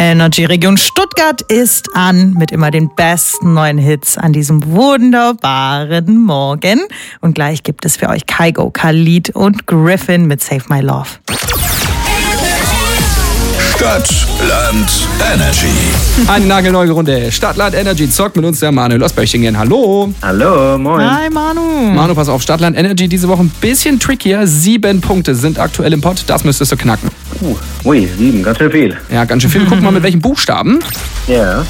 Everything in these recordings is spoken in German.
Energy Region Stuttgart ist an mit immer den besten neuen Hits an diesem wunderbaren Morgen. Und gleich gibt es für euch Kygo, Khalid und Griffin mit Save My Love. Stadt, Land, Energy. Eine nagelneue Runde. Stadt, Land, Energy zockt mit uns der Manuel aus Böchingen. Hallo. Hallo, moin. Hi Manu. Manu, pass auf. Stadt, Land, Energy diese Woche ein bisschen trickier. 7 Punkte sind aktuell im Pott. Das müsstest du knacken. Ui, 7, ganz schön viel. Ja, ganz schön viel. Guck mal, mit welchen Buchstaben. Ja.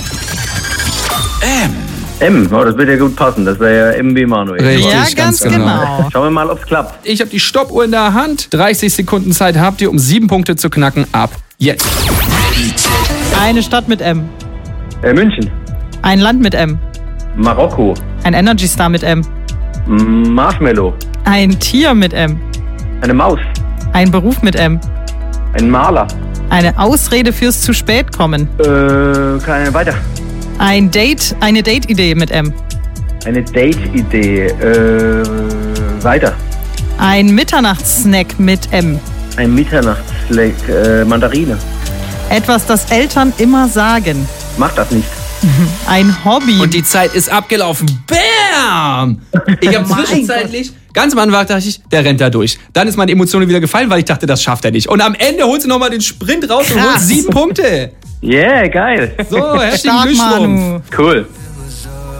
M, oh, das wird ja gut passen. Das wäre ja M wie Manuel. Richtig, Ja, ganz genau. Schauen wir mal, ob's klappt. Ich habe die Stoppuhr in der Hand. 30 Sekunden Zeit habt ihr, um 7 Punkte zu knacken. Ab jetzt. Eine Stadt mit M. München. Ein Land mit M. Marokko. Ein Energy Star mit M. Marshmallow. Ein Tier mit M. Eine Maus. Ein Beruf mit M. Ein Maler. Eine Ausrede fürs zu spät kommen. Weiter. Ein Date, eine Date-Idee mit M. Eine Date-Idee. Weiter. Ein Mitternachtssnack mit M. Ein Mitternachtsleck. Mandarine. Etwas, das Eltern immer sagen. Mach das nicht. Ein Hobby. Und die Zeit ist abgelaufen. Bam! Ich habe zwischenzeitlich, ganz am Anfang dachte ich, der rennt da durch. Dann ist meine Emotionen wieder gefallen, weil ich dachte, das schafft er nicht. Und am Ende holst du nochmal den Sprint raus und holst 7 Punkte. Yeah, geil. So, herzlichen Stark, Glückwunsch. Manu. Cool.